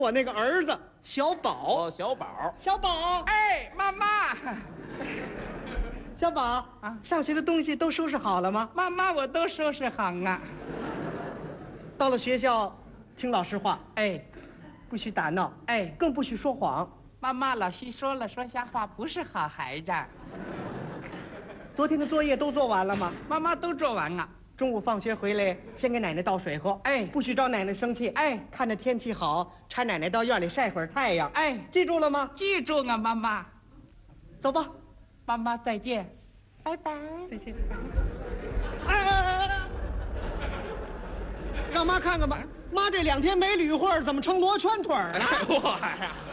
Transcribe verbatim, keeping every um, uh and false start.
我那个儿子小宝， 哦，小宝， 小宝， 哎，妈妈， 小宝啊，上学的东西都收拾好了吗？ 妈妈，我都收拾好啊。 到了学校，听老师话， 哎， 不许打闹， 哎， 更不许说谎。 妈妈，老师说了，说瞎话不是好孩子。 昨天的作业都做完了吗？ 妈妈都做完了。 中午放学回来，先给奶奶倒水喝。 哎， 不许招奶奶生气。 哎， 看着天气好，搀奶奶到院里晒会儿太阳。 哎， 记住了吗？ 记住啊，妈妈。 走吧， 妈妈再见，拜拜。 再见。哎哎哎哎！让妈看看吧，妈这两天没捋会儿，怎么成罗圈腿儿了？ 哎，我呀。